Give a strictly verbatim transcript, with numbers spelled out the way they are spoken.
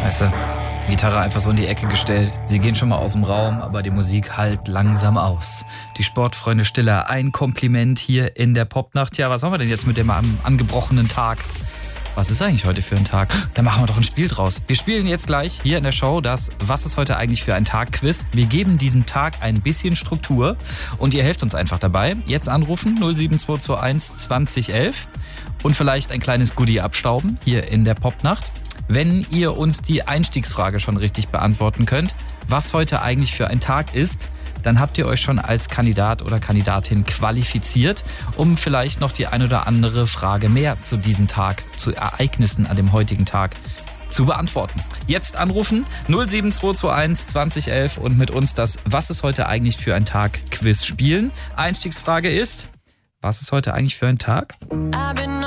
Weißt du, Gitarre einfach so in die Ecke gestellt. Sie gehen schon mal aus dem Raum, aber die Musik halt langsam aus. Die Sportfreunde Stiller, ein Kompliment hier in der Popnacht. Ja, was haben wir denn jetzt mit dem angebrochenen Tag? Was ist eigentlich heute für ein Tag? Da machen wir doch ein Spiel draus. Wir spielen jetzt gleich hier in der Show das Was ist heute eigentlich für ein Tag-Quiz. Wir geben diesem Tag ein bisschen Struktur und ihr helft uns einfach dabei. Jetzt anrufen null sieben zwei zwei eins zwanzig elf und vielleicht ein kleines Goodie abstauben hier in der Popnacht. Wenn ihr uns die Einstiegsfrage schon richtig beantworten könnt, was heute eigentlich für ein Tag ist, dann habt ihr euch schon als Kandidat oder Kandidatin qualifiziert, um vielleicht noch die ein oder andere Frage mehr zu diesem Tag, zu Ereignissen an dem heutigen Tag zu beantworten. Jetzt anrufen null sieben zwei zwei eins zwanzig elf und mit uns das Was ist heute eigentlich für ein Tag Quiz spielen. Einstiegsfrage ist, was ist heute eigentlich für ein Tag?